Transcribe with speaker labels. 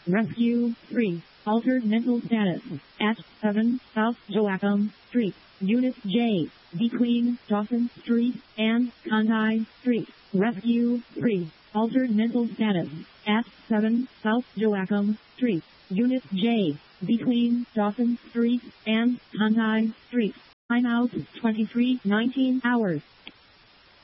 Speaker 1: Rescue 3. Altered mental status at 7 South Joachim Street, Unit J, between Dawson Street and Conti Street. Rescue 3. Altered mental status at 7 South Joachim Street, Unit J, between Dawson Street and Conti Street. Time out 23:19 hours.